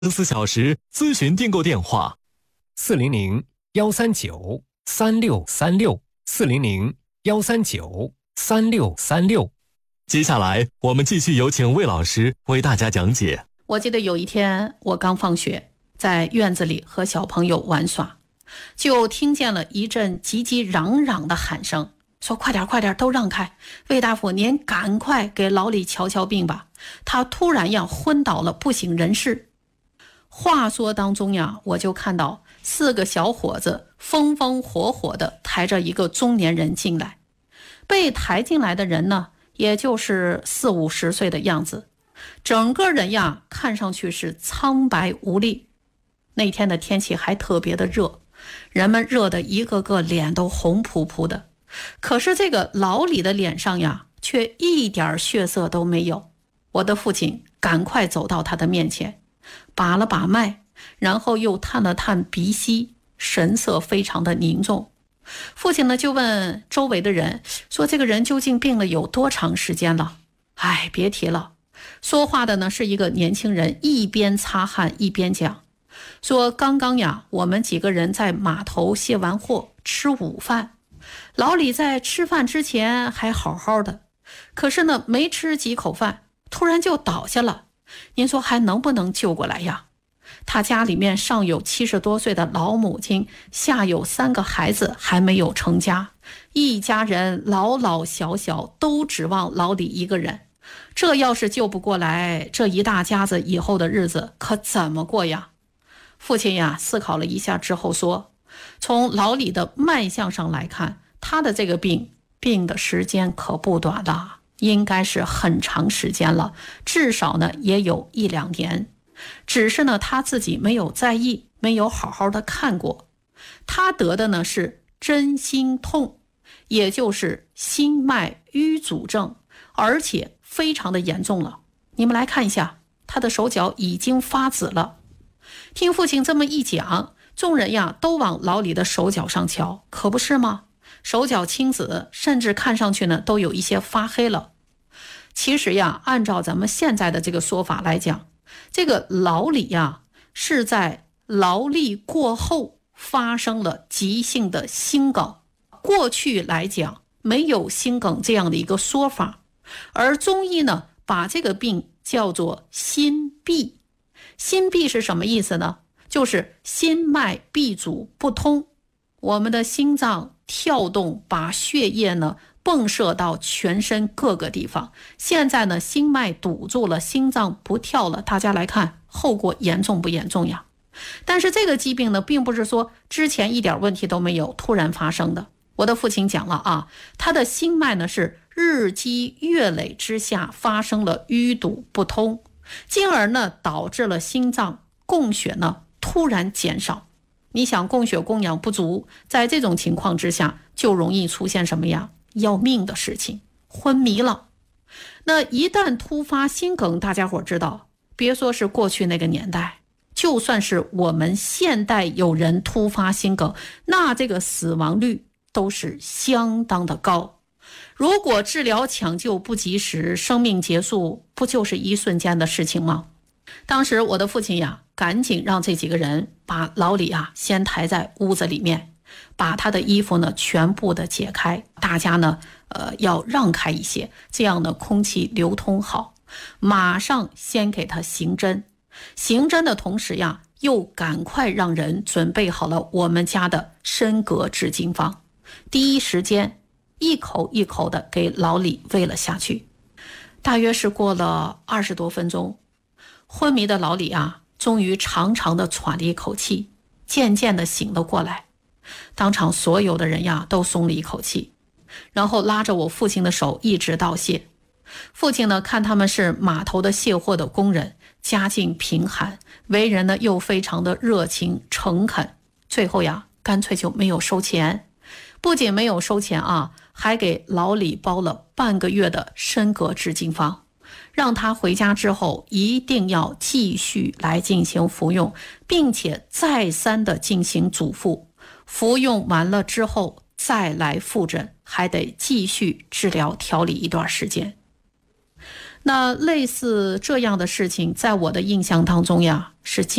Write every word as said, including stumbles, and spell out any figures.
二十四小时咨询订购电话： 四零零幺三九三六三六四零零幺三九三六三六。 接下来，我们继续有请魏老师为大家讲解。 我记得有一天，我刚放学，在院子里和小朋友玩耍，就听见了一阵急急嚷嚷的喊声，说快点快点，都让开，魏大夫您赶快给老李瞧瞧病吧，他突然呀昏倒了，不省人事。话说当中呀，我就看到四个小伙子风风火火的抬着一个中年人进来，被抬进来的人呢，也就是四五十岁的样子，整个人呀看上去是苍白无力。那天的天气还特别的热，人们热得一个个脸都红扑扑的，可是这个老李的脸上呀却一点血色都没有。我的父亲赶快走到他的面前，把了把脉，然后又探了探鼻息，神色非常的凝重。父亲呢就问周围的人说，这个人究竟病了有多长时间了？哎，别提了。说话的呢是一个年轻人，一边擦汗一边讲，说刚刚呀我们几个人在码头卸完货吃午饭，老李在吃饭之前还好好的，可是呢没吃几口饭突然就倒下了，您说还能不能救过来呀？他家里面上有七十多岁的老母亲，下有三个孩子还没有成家，一家人老老小小都指望老李一个人，这要是救不过来，这一大家子以后的日子可怎么过呀？父亲呀思考了一下之后说，从老李的脉象上来看，他的这个病病的时间可不短了，应该是很长时间了，至少呢也有一两年，只是呢他自己没有在意，没有好好的看过。他得的呢是真心痛，也就是心脉瘀阻症，而且非常的严重了。你们来看一下，他的手脚已经发紫了。听父亲这么一讲，众人呀都往老李的手脚上瞧，可不是吗？手脚青紫，甚至看上去呢都有一些发黑了。其实呀，按照咱们现在的这个说法来讲，这个老李呀是在劳力过后发生了急性的心梗。过去来讲没有心梗这样的一个说法，而中医呢把这个病叫做心闭。心闭是什么意思呢？就是心脉闭阻不通，我们的心脏跳动把血液呢迸射到全身各个地方，现在呢心脉堵住了，心脏不跳了，大家来看后果严重不严重呀？但是这个疾病呢并不是说之前一点问题都没有突然发生的。我的父亲讲了啊，他的心脉呢是日积月累之下发生了淤堵不通，进而呢导致了心脏供血呢突然减少。你想供血供氧不足，在这种情况之下就容易出现什么呀？要命的事情，昏迷了。那一旦突发心梗，大家伙知道，别说是过去那个年代，就算是我们现代有人突发心梗，那这个死亡率都是相当的高。如果治疗抢救不及时，生命结束不就是一瞬间的事情吗？当时我的父亲呀赶紧让这几个人把老李啊先抬在屋子里面，把他的衣服呢全部的解开，大家呢呃要让开一些，这样呢空气流通好。马上先给他行针，行针的同时呀又赶快让人准备好了我们家的参膈治惊方，第一时间一口一口的给老李喂了下去。大约是过了二十多分钟，昏迷的老李啊终于长长的喘了一口气，渐渐的醒了过来。当场所有的人呀都松了一口气，然后拉着我父亲的手一直道谢。父亲呢看他们是码头的卸货的工人，家境贫寒，为人呢又非常的热情诚恳，最后呀干脆就没有收钱。不仅没有收钱啊，还给老李包了半个月的参膈治惊方，让他回家之后一定要继续来进行服用，并且再三的进行嘱咐，服用完了之后再来复诊，还得继续治疗调理一段时间。 那类似这样的事情，在我的印象当中呀，是